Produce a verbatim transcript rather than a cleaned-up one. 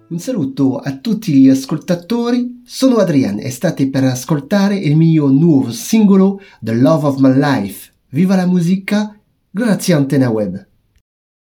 Un saluto a tutti gli ascoltatori, sono Adrian e state per ascoltare il mio nuovo singolo The Love of My Life. Viva la musica, grazie a Antena Web.